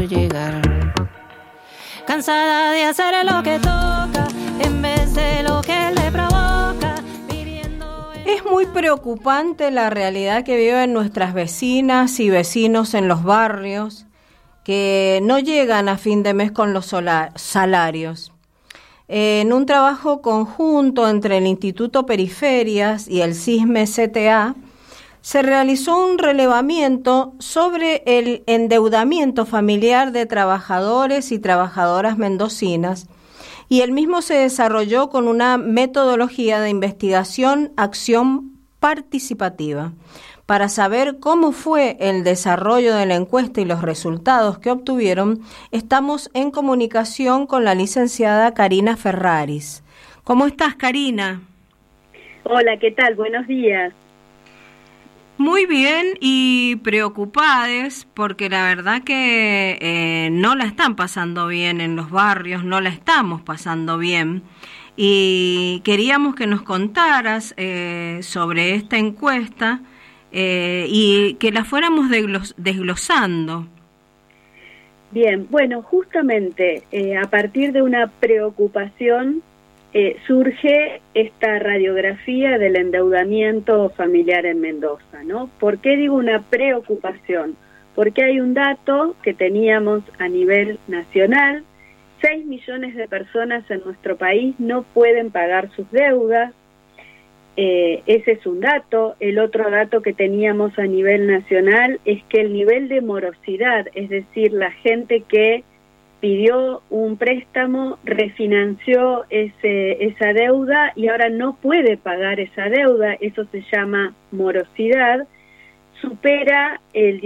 llegar. Cansada de hacer lo que toca en vez de lo que le provoca. Es muy preocupante la realidad que viven nuestras vecinas y vecinos en los barrios que no llegan a fin de mes con los salarios. En un trabajo conjunto entre el Instituto Periferias y el CISME-CTA, se realizó un relevamiento sobre el endeudamiento familiar de trabajadores y trabajadoras mendocinas, y el mismo se desarrolló con una metodología de investigación-acción participativa. Para saber cómo fue el desarrollo de la encuesta y los resultados que obtuvieron, estamos en comunicación con la licenciada Karina Ferraris. ¿Cómo estás, Karina? Hola, ¿qué tal? Buenos días. Muy bien y preocupadas porque la verdad que no la están pasando bien en los barrios, no la estamos pasando bien. Y queríamos que nos contaras sobre esta encuesta y que la fuéramos desglosando. Bien, bueno, justamente a partir de una preocupación surge esta radiografía del endeudamiento familiar en Mendoza, ¿no? ¿Por qué digo una preocupación? Porque hay un dato que teníamos a nivel nacional: 6 millones de personas en nuestro país no pueden pagar sus deudas. Ese es un dato. El otro dato que teníamos a nivel nacional es que el nivel de morosidad, es decir, la gente que pidió un préstamo, refinanció esa deuda y ahora no puede pagar esa deuda, eso se llama morosidad, supera el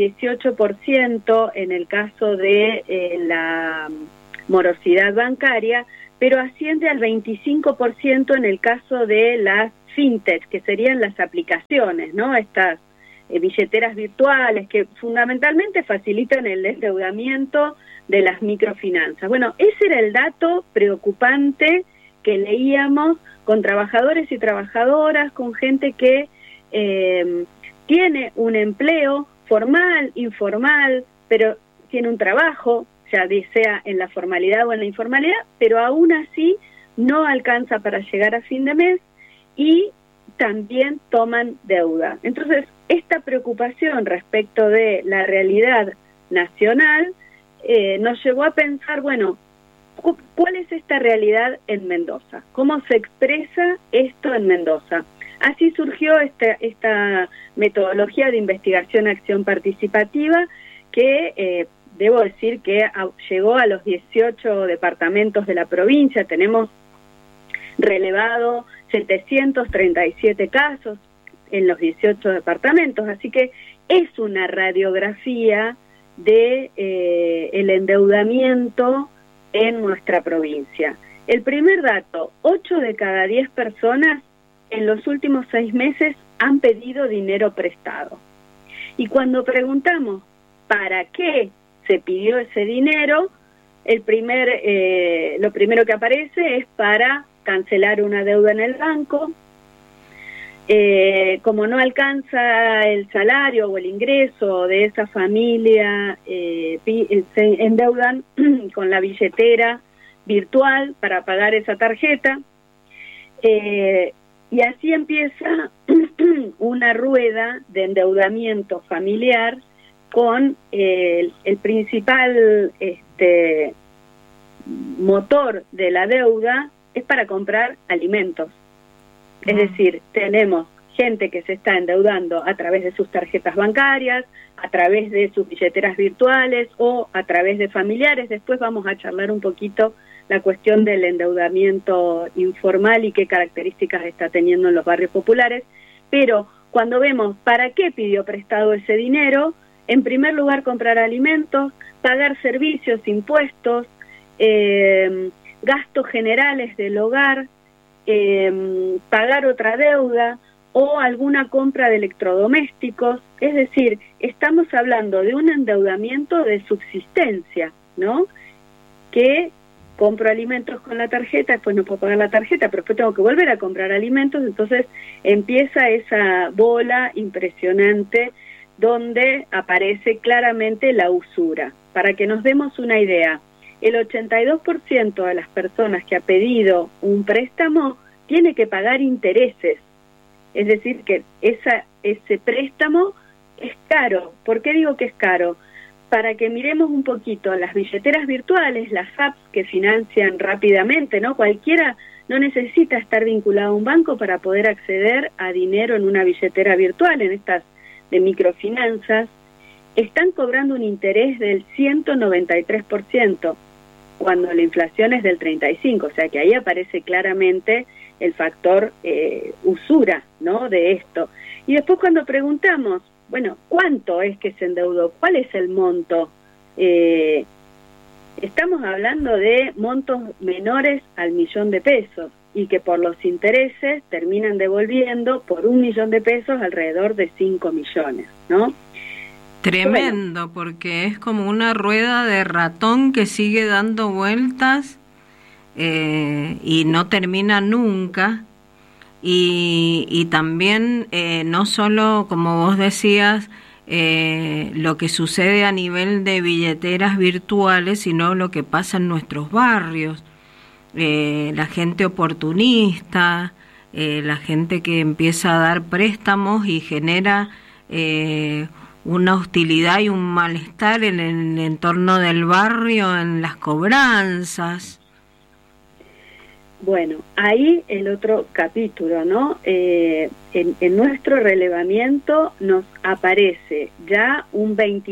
18% en el caso de la morosidad bancaria, pero asciende al 25% en el caso de las fintech, que serían las aplicaciones, ¿no? Estas billeteras virtuales que fundamentalmente facilitan el endeudamiento de las microfinanzas. Bueno, ese era el dato preocupante que leíamos con trabajadores y trabajadoras, con gente que tiene un empleo formal, informal, pero tiene un trabajo, ya sea en la formalidad o en la informalidad, pero aún así no alcanza para llegar a fin de mes y también toman deuda. Entonces, esta preocupación respecto de la realidad nacional nos llevó a pensar, bueno, ¿cuál es esta realidad en Mendoza? ¿Cómo se expresa esto en Mendoza? Así surgió esta metodología de investigación-acción participativa que debo decir que llegó a los 18 departamentos de la provincia. Tenemos relevado 737 casos en los 18 departamentos, así que es una radiografía de el endeudamiento en nuestra provincia. El primer dato: 8 de cada 10 personas en los últimos 6 meses han pedido dinero prestado. Y cuando preguntamos para qué se pidió ese dinero, lo primero que aparece es para cancelar una deuda en el banco. Como no alcanza el salario o el ingreso de esa familia, se endeudan con la billetera virtual para pagar esa tarjeta. Y así empieza una rueda de endeudamiento familiar con el principal motor de la deuda es para comprar alimentos. Es decir, tenemos gente que se está endeudando a través de sus tarjetas bancarias, a través de sus billeteras virtuales o a través de familiares. Después vamos a charlar un poquito la cuestión del endeudamiento informal y qué características está teniendo en los barrios populares. Pero cuando vemos para qué pidió prestado ese dinero, en primer lugar comprar alimentos, pagar servicios, impuestos, gastos generales del hogar, pagar otra deuda o alguna compra de electrodomésticos. Es decir, estamos hablando de un endeudamiento de subsistencia, ¿no? Que compro alimentos con la tarjeta, después no puedo pagar la tarjeta, pero después tengo que volver a comprar alimentos. Entonces empieza esa bola impresionante donde aparece claramente la usura. Para que nos demos una idea, el 82% de las personas que ha pedido un préstamo tiene que pagar intereses. Es decir, que ese préstamo es caro. ¿Por qué digo que es caro? Para que miremos un poquito las billeteras virtuales, las apps que financian rápidamente, ¿no? Cualquiera no necesita estar vinculado a un banco para poder acceder a dinero en una billetera virtual, en estas de microfinanzas, están cobrando un interés del 193%, cuando la inflación es del 35%, o sea que ahí aparece claramente el factor usura, ¿no?, de esto. Y después cuando preguntamos, bueno, ¿cuánto es que se endeudó? ¿Cuál es el monto? Estamos hablando de montos menores al $1.000.000 y que por los intereses terminan devolviendo por $1.000.000 alrededor de 5 millones, ¿no? Tremendo, bueno, porque es como una rueda de ratón que sigue dando vueltas y no termina nunca. Y también no solo, como vos decías, lo que sucede a nivel de billeteras virtuales, sino lo que pasa en nuestros barrios, la gente oportunista, la gente que empieza a dar préstamos y genera una hostilidad y un malestar en el entorno del barrio, en las cobranzas. Bueno, ahí el otro capítulo, ¿no? En nuestro relevamiento nos aparece ya un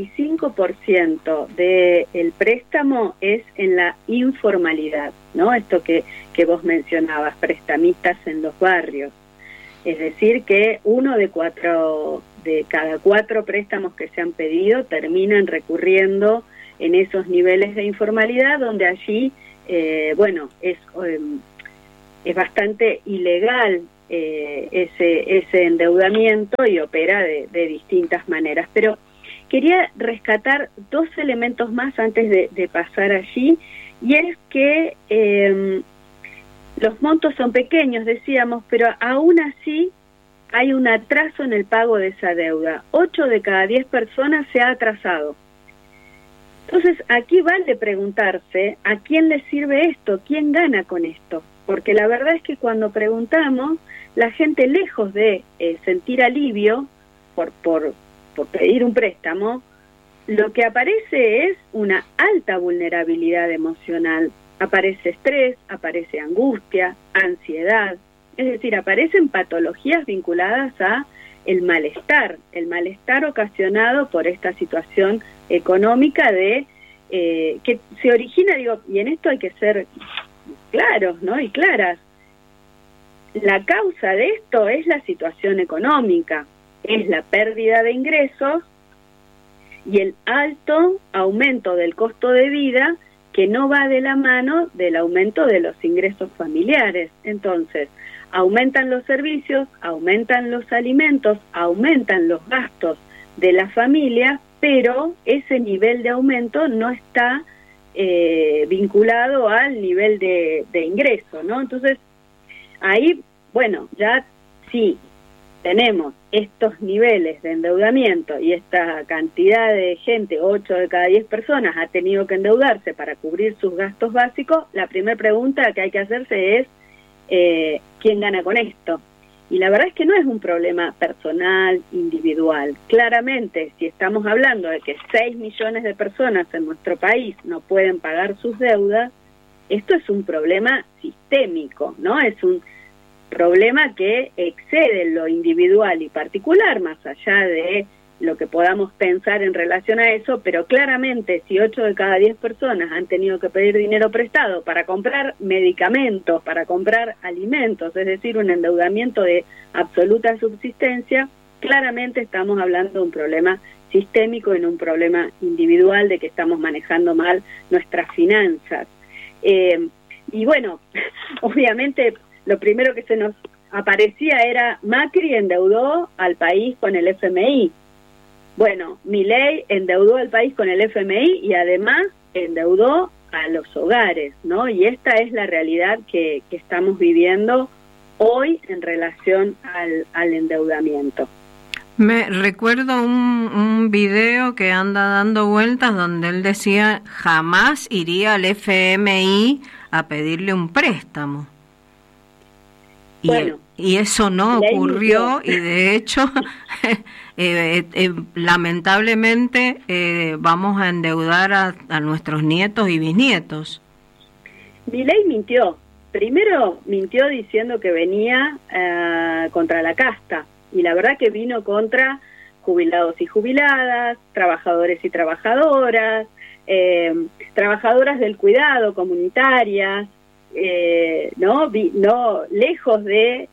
25% del préstamo es en la informalidad, ¿no? Esto que vos mencionabas, prestamistas en los barrios. Es decir, que uno de cada cuatro préstamos que se han pedido terminan recurriendo en esos niveles de informalidad, donde allí, bueno, es bastante ilegal ese endeudamiento y opera de distintas maneras. Pero quería rescatar dos elementos más antes de pasar allí, y es que los montos son pequeños, decíamos, pero aún así hay un atraso en el pago de esa deuda. 8 de cada 10 personas se ha atrasado. Entonces, aquí vale preguntarse a quién le sirve esto, quién gana con esto. Porque la verdad es que cuando preguntamos, la gente, lejos de sentir alivio por pedir un préstamo, lo que aparece es una alta vulnerabilidad emocional. Aparece estrés, aparece angustia, ansiedad. Es decir, aparecen patologías vinculadas a el malestar ocasionado por esta situación económica que se origina, digo, y en esto hay que ser claros, ¿no?, y claras. La causa de esto es la situación económica, es la pérdida de ingresos y el alto aumento del costo de vida que no va de la mano del aumento de los ingresos familiares. Entonces, aumentan los servicios, aumentan los alimentos, aumentan los gastos de la familia, pero ese nivel de aumento no está vinculado al nivel de ingreso, ¿no? Entonces, ahí, bueno, ya sí tenemos estos niveles de endeudamiento y esta cantidad de gente, 8 de cada 10 personas ha tenido que endeudarse para cubrir sus gastos básicos. La primera pregunta que hay que hacerse es ¿quién gana con esto? Y la verdad es que no es un problema personal, individual. Claramente, si estamos hablando de que 6 millones de personas en nuestro país no pueden pagar sus deudas, esto es un problema sistémico, ¿no? Es un problema que excede lo individual y particular, más allá de lo que podamos pensar en relación a eso, pero claramente si 8 de cada 10 personas han tenido que pedir dinero prestado para comprar medicamentos, para comprar alimentos, es decir, un endeudamiento de absoluta subsistencia, claramente estamos hablando de un problema sistémico y no un problema individual de que estamos manejando mal nuestras finanzas. Y bueno, obviamente lo primero que se nos aparecía era Macri endeudó al país con el FMI. Bueno, Milei endeudó al país con el FMI y además endeudó a los hogares, ¿no? Y esta es la realidad que estamos viviendo hoy en relación al endeudamiento. Me recuerdo un video que anda dando vueltas donde él decía jamás iría al FMI a pedirle un préstamo. Bueno, y eso no ocurrió y de hecho lamentablemente vamos a endeudar a nuestros nietos y bisnietos. Milei mintió. Primero mintió diciendo que venía contra la casta. Y la verdad que vino contra jubilados y jubiladas, trabajadores y trabajadoras, trabajadoras del cuidado, comunitarias, lejos de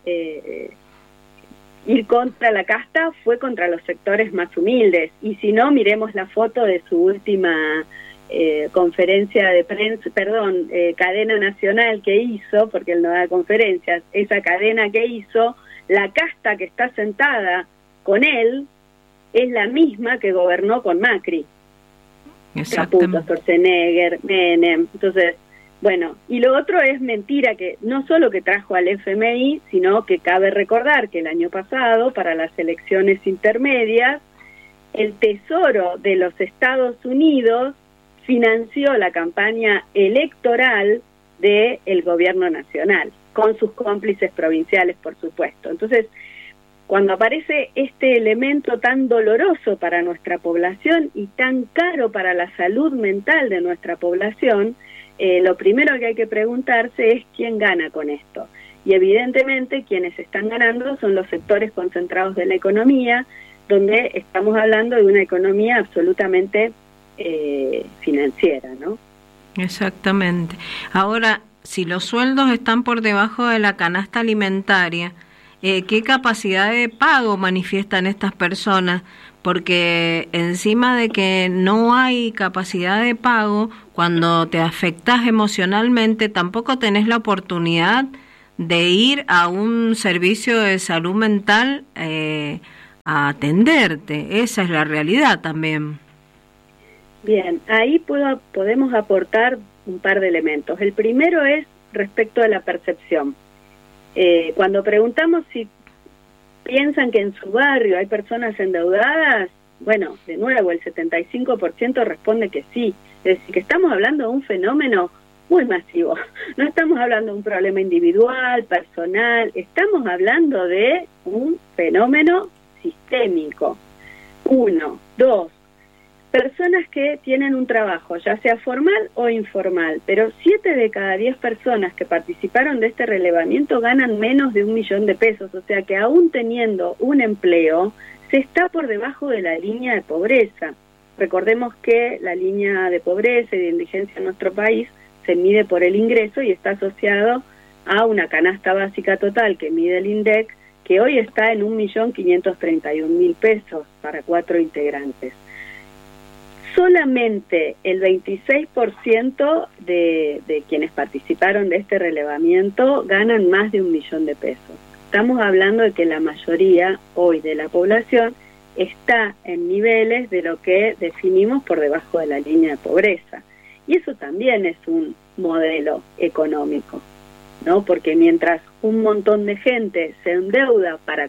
ir contra la casta, fue contra los sectores más humildes. Y si no, miremos la foto de su última conferencia de prensa, cadena nacional que hizo, porque él no da conferencias, esa cadena que hizo, la casta que está sentada con él es la misma que gobernó con Macri. Caputo, Schwarzenegger, Menem. Entonces, bueno, y lo otro es mentira, que no solo que trajo al FMI, sino que cabe recordar que el año pasado, para las elecciones intermedias, el Tesoro de los Estados Unidos financió la campaña electoral del gobierno nacional, con sus cómplices provinciales, por supuesto. Entonces, cuando aparece este elemento tan doloroso para nuestra población y tan caro para la salud mental de nuestra población, lo primero que hay que preguntarse es quién gana con esto. Y evidentemente quienes están ganando son los sectores concentrados de la economía, donde estamos hablando de una economía absolutamente financiera, ¿no? Exactamente. Ahora, si los sueldos están por debajo de la canasta alimentaria, ¿qué capacidad de pago manifiestan estas personas? Porque encima de que no hay capacidad de pago, cuando te afectas emocionalmente, tampoco tenés la oportunidad de ir a un servicio de salud mental a atenderte. Esa es la realidad también. Bien, ahí podemos aportar un par de elementos. El primero es respecto a la percepción. Cuando preguntamos si piensan que en su barrio hay personas endeudadas, bueno, de nuevo, el 75% responde que sí. Es decir, que estamos hablando de un fenómeno muy masivo. No estamos hablando de un problema individual, personal, estamos hablando de un fenómeno sistémico. 1, 2, personas que tienen un trabajo, ya sea formal o informal, pero 7 de cada 10 personas que participaron de este relevamiento ganan menos de 1 millón de pesos, o sea que aún teniendo un empleo, se está por debajo de la línea de pobreza. Recordemos que la línea de pobreza y de indigencia en nuestro país se mide por el ingreso y está asociado a una canasta básica total que mide el INDEC, que hoy está en 1.531.000 pesos para 4 integrantes. Solamente el 26% de quienes participaron de este relevamiento ganan más de 1 millón de pesos. Estamos hablando de que la mayoría hoy de la población está en niveles de lo que definimos por debajo de la línea de pobreza. Y eso también es un modelo económico, ¿no? Porque mientras un montón de gente se endeuda para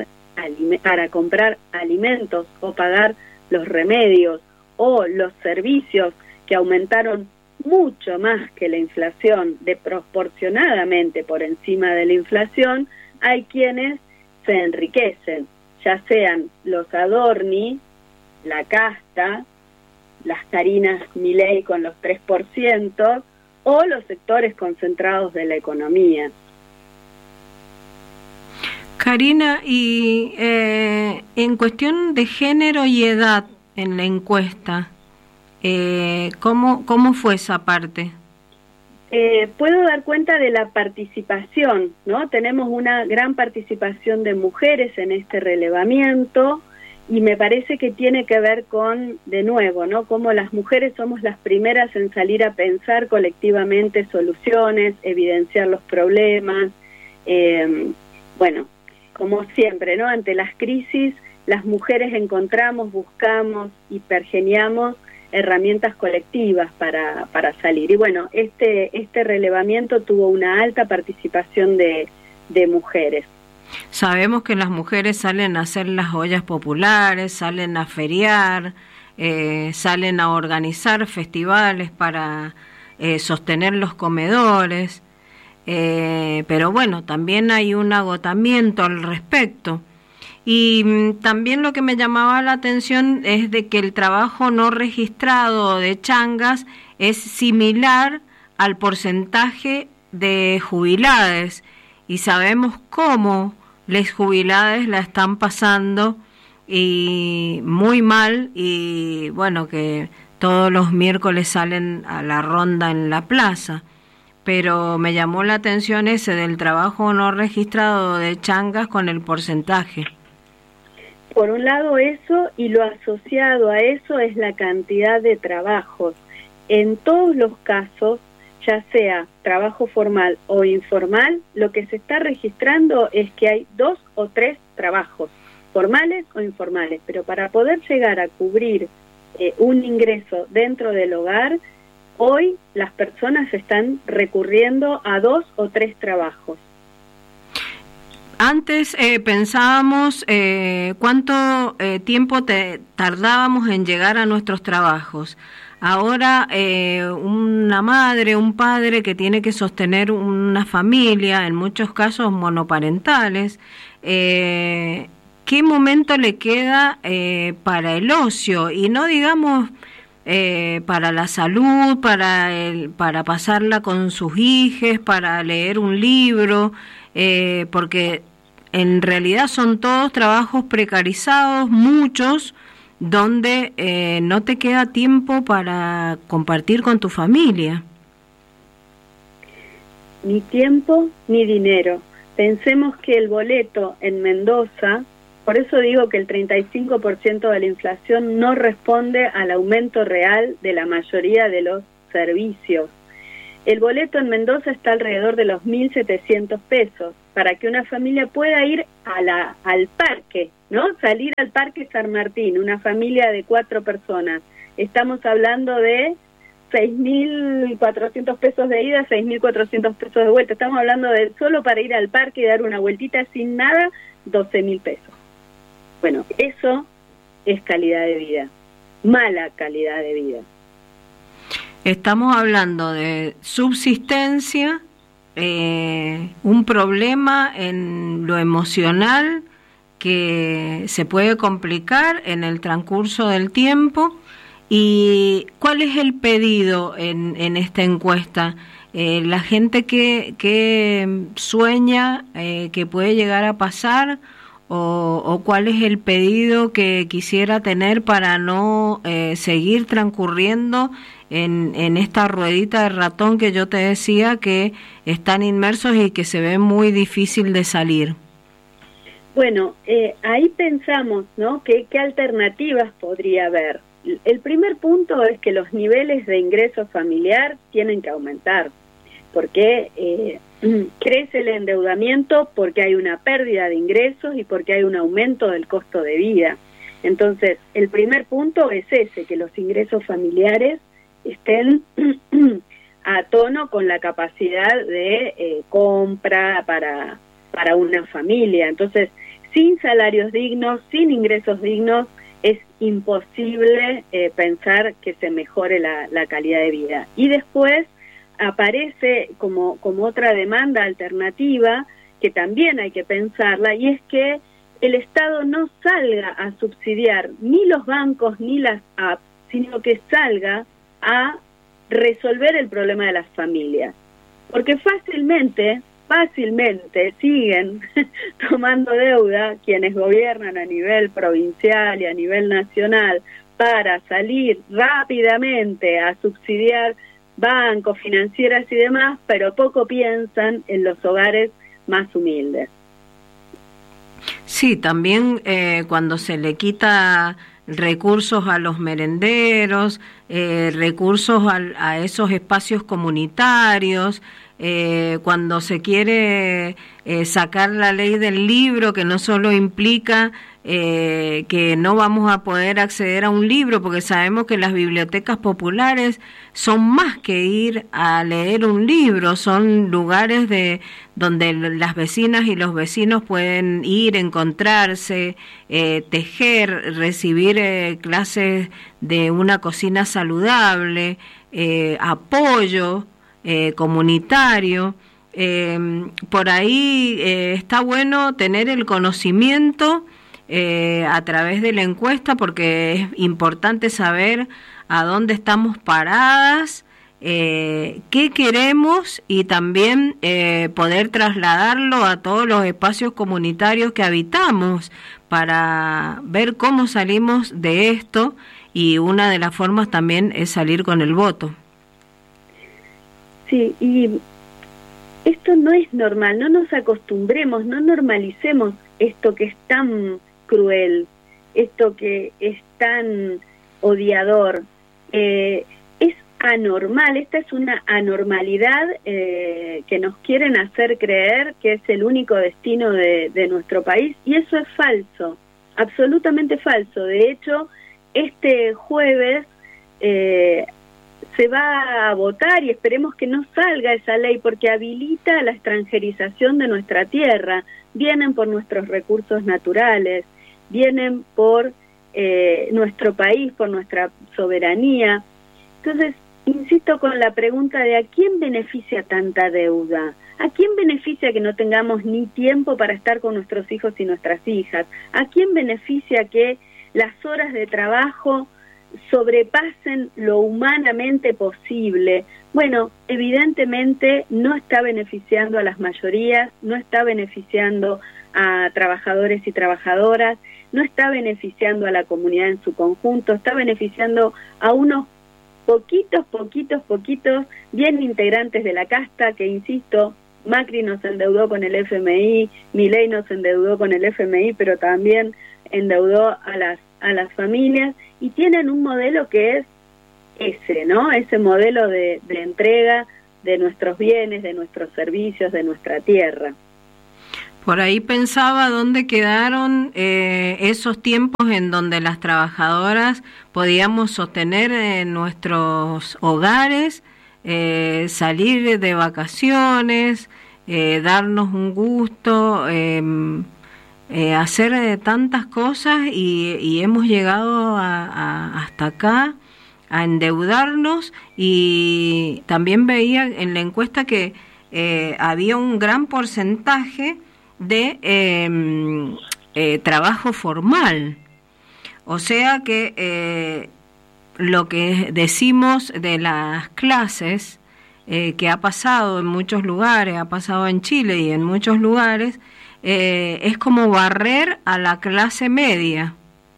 comprar alimentos o pagar los remedios o los servicios que aumentaron mucho más que la inflación, desproporcionadamente por encima de la inflación, hay quienes se enriquecen, ya sean los Adorni, la casta, las Carinas Milei con los 3%, o los sectores concentrados de la economía. Karina, y en cuestión de género y edad, en la encuesta, ¿cómo fue esa parte? Puedo dar cuenta de la participación, ¿no? Tenemos una gran participación de mujeres en este relevamiento y me parece que tiene que ver con, de nuevo, ¿no? Cómo las mujeres somos las primeras en salir a pensar colectivamente soluciones, evidenciar los problemas. Bueno, como siempre, ¿no? Ante las crisis, las mujeres encontramos, buscamos y pergeniamos herramientas colectivas para salir. Y bueno, este relevamiento tuvo una alta participación de mujeres. Sabemos que las mujeres salen a hacer las ollas populares, salen a feriar, salen a organizar festivales para sostener los comedores, pero bueno, también hay un agotamiento al respecto. Y también lo que me llamaba la atención es de que el trabajo no registrado de changas es similar al porcentaje de jubilades, y sabemos cómo las jubilades la están pasando y muy mal, y bueno, que todos los miércoles salen a la ronda en la plaza, pero me llamó la atención ese del trabajo no registrado de changas con el porcentaje. Por un lado eso, y lo asociado a eso es la cantidad de trabajos. En todos los casos, ya sea trabajo formal o informal, lo que se está registrando es que hay 2 o 3 trabajos, formales o informales, pero para poder llegar a cubrir un ingreso dentro del hogar, hoy las personas están recurriendo a 2 o 3 trabajos. Antes pensábamos cuánto tiempo tardábamos en llegar a nuestros trabajos. Ahora una madre, un padre que tiene que sostener una familia, en muchos casos monoparentales, ¿qué momento le queda para el ocio? Y no digamos para la salud, para pasarla con sus hijos, para leer un libro, porque en realidad son todos trabajos precarizados, muchos, donde no te queda tiempo para compartir con tu familia. Ni tiempo ni dinero. Pensemos que el boleto en Mendoza, por eso digo que el 35% de la inflación no responde al aumento real de la mayoría de los servicios. El boleto en Mendoza está alrededor de los 1.700 pesos para que una familia pueda ir al parque, ¿no? Salir al Parque San Martín, una familia de 4 personas. Estamos hablando de 6.400 pesos de ida, 6.400 pesos de vuelta. Estamos hablando de solo para ir al parque y dar una vueltita sin nada, 12.000 pesos. Bueno, eso es calidad de vida, mala calidad de vida. Estamos hablando de subsistencia, un problema en lo emocional que se puede complicar en el transcurso del tiempo. ¿Y cuál es el pedido en esta encuesta? La gente que sueña que puede llegar a pasar, o cuál es el pedido que quisiera tener para no seguir transcurriendo en esta ruedita de ratón que yo te decía que están inmersos y que se ve muy difícil de salir. Bueno, ahí pensamos, ¿no? ¿Qué alternativas podría haber? El primer punto es que los niveles de ingreso familiar tienen que aumentar, porque crece el endeudamiento, porque hay una pérdida de ingresos y porque hay un aumento del costo de vida. Entonces, el primer punto es ese, que los ingresos familiares estén a tono con la capacidad de compra para una familia. Entonces, sin salarios dignos, sin ingresos dignos, es imposible pensar que se mejore la calidad de vida. Y después aparece como otra demanda alternativa que también hay que pensarla, y es que el Estado no salga a subsidiar ni los bancos ni las apps, sino que salga a resolver el problema de las familias. Porque fácilmente siguen tomando deuda quienes gobiernan a nivel provincial y a nivel nacional para salir rápidamente a subsidiar bancos, financieras y demás, pero poco piensan en los hogares más humildes. Sí, también cuando se le quita recursos a los merenderos, recursos a esos espacios comunitarios, cuando se quiere sacar la ley del libro, que no solo implica que no vamos a poder acceder a un libro, porque sabemos que las bibliotecas populares son más que ir a leer un libro, son lugares donde las vecinas y los vecinos pueden ir, encontrarse, tejer, recibir clases de una cocina saludable, apoyo comunitario. Por ahí está bueno tener el conocimiento a través de la encuesta, porque es importante saber a dónde estamos paradas, qué queremos, y también poder trasladarlo a todos los espacios comunitarios que habitamos para ver cómo salimos de esto, y una de las formas también es salir con el voto. Sí, y esto no es normal, no nos acostumbremos, no normalicemos esto que es tan cruel, esto que es tan odiador. Es anormal, esta es una anormalidad que nos quieren hacer creer que es el único destino de nuestro país, y eso es falso, absolutamente falso. De hecho, este jueves se va a votar, y esperemos que no salga esa ley, porque habilita la extranjerización de nuestra tierra. Vienen por nuestros recursos naturales, vienen por nuestro país, por nuestra soberanía. Entonces, insisto con la pregunta de ¿a quién beneficia tanta deuda? ¿A quién beneficia que no tengamos ni tiempo para estar con nuestros hijos y nuestras hijas? ¿A quién beneficia que las horas de trabajo sobrepasen lo humanamente posible? Bueno, evidentemente no está beneficiando a las mayorías, no está beneficiando a trabajadores y trabajadoras, no está beneficiando a la comunidad en su conjunto, está beneficiando a unos poquitos, bien integrantes de la casta, que, insisto, Macri nos endeudó con el FMI, Milei nos endeudó con el FMI, pero también endeudó a las familias, y tienen un modelo que es ese, ¿no? Ese modelo de entrega de nuestros bienes, de nuestros servicios, de nuestra tierra. Por ahí pensaba dónde quedaron esos tiempos en donde las trabajadoras podíamos sostener nuestros hogares, salir de vacaciones, darnos un gusto, hacer tantas cosas, y hemos llegado hasta acá a endeudarnos. Y también veía en la encuesta que había un gran porcentaje de trabajo formal, o sea que lo que decimos de las clases, que ha pasado en muchos lugares, ha pasado en Chile y en muchos lugares, es como barrer a la clase media.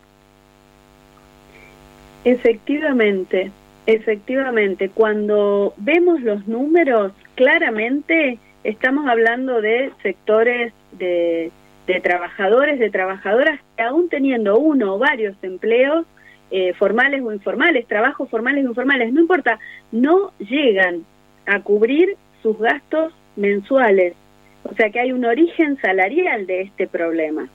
Efectivamente, cuando vemos los números, claramente estamos hablando de sectores de trabajadores, de trabajadoras que, aún teniendo uno o varios empleos, formales o informales, trabajos formales o informales, no importa, no llegan a cubrir sus gastos mensuales. O sea que hay un origen salarial de este problema.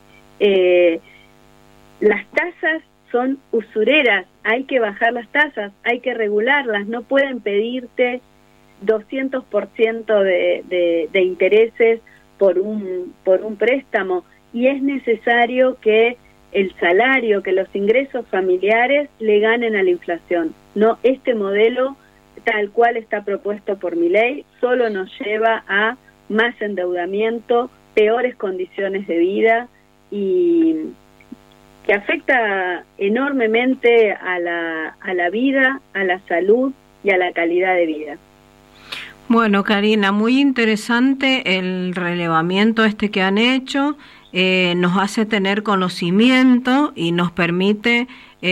Las tasas son usureras, hay que bajar las tasas, hay que regularlas, no pueden pedirte 200% de intereses por un préstamo, y es necesario que el salario, que los ingresos familiares le ganen a la inflación. No, este modelo tal cual está propuesto por Milei solo nos lleva a más endeudamiento, peores condiciones de vida, y que afecta enormemente a la vida, a la salud y a la calidad de vida. Bueno, Karina, muy interesante el relevamiento que han hecho, nos hace tener conocimiento y nos permite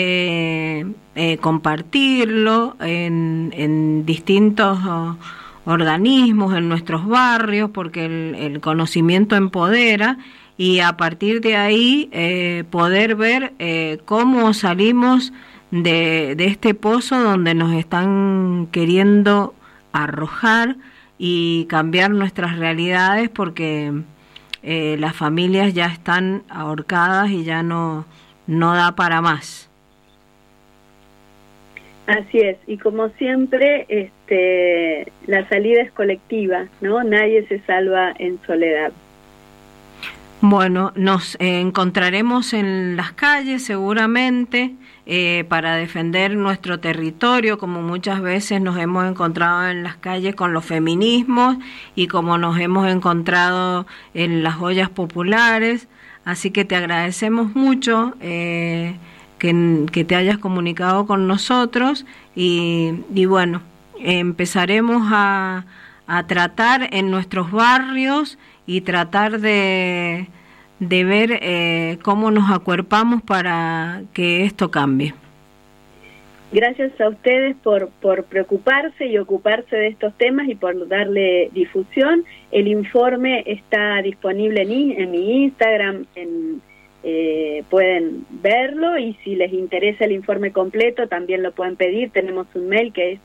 compartirlo en distintos organismos, en nuestros barrios, porque el conocimiento empodera, y a partir de ahí poder ver cómo salimos de este pozo donde nos están queriendo arrojar y cambiar nuestras realidades, porque las familias ya están ahorcadas y ya no da para más. Así es, y como siempre, la salida es colectiva, ¿no? Nadie se salva en soledad. Bueno, nos encontraremos en las calles seguramente para defender nuestro territorio, como muchas veces nos hemos encontrado en las calles con los feminismos y como nos hemos encontrado en las ollas populares. Así que te agradecemos mucho que te hayas comunicado con nosotros y bueno, empezaremos a tratar en nuestros barrios y tratar de ver cómo nos acuerpamos para que esto cambie. Gracias a ustedes por preocuparse y ocuparse de estos temas y por darle difusión. El informe está disponible en mi Instagram, pueden verlo, y si les interesa el informe completo también lo pueden pedir. Tenemos un mail que es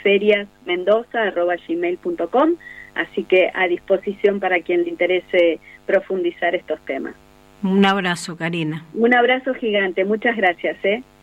periferiasmendoza@gmail.com, así que a disposición para quien le interese profundizar estos temas. Un abrazo, Karina. Un abrazo gigante, muchas gracias.